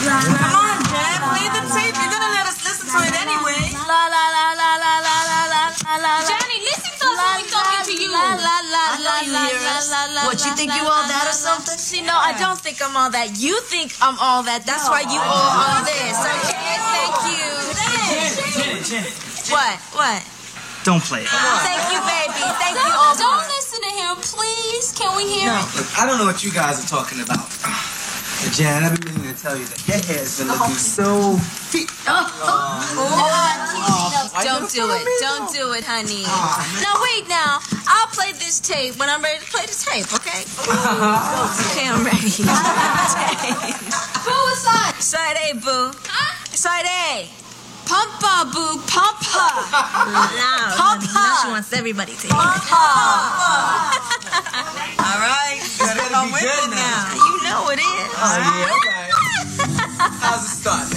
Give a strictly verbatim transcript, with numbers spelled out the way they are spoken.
Come on, Jen, play the tape. You're gonna let us listen to it anyway. La la la la la la la la la. Johnny, listen to us when we talking to you. La la la I know you hear us. What, you think you all that or something? See, no, I don't think I'm all that. You think I'm all that. That's why you all all this. Okay, thank you. Janet, Janet. What? What? Don't play it. Thank you, baby. Thank you, Don't, Omar. don't listen to him, please. Can we hear it? Look, I don't know what you guys are talking about. But Jan, I've been meaning to tell you that your hair is gonna be so fit. Oh. Don't do it. Don't do it, honey. Now, wait now. I'll play this tape when I'm ready to play the tape, okay? Okay, I'm ready. Boo, what's up? Side A, boo. Huh? Side A. Pumpa, boo, pumpa. Now, Pumpa. now she wants everybody to hear it. Pumpa. All right. Gotta I'm be with good it now. now. You know it is. Oh, yeah, all right. How's it start?